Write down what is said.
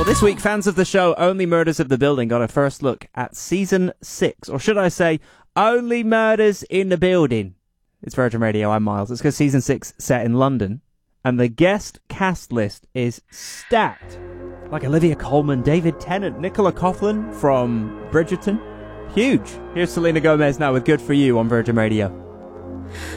Well, this week, fans of the show Only Murders of the Building got a first look at Season 6. Or should I say, Only Murders in the Building. It's Virgin Radio, I'm Miles. It's because Season 6 set in London. And the guest cast list is stacked. Like Olivia Colman, David Tennant, Nicola Coughlan from Bridgerton. Huge. Here's Selena Gomez now with Good For You on Virgin Radio.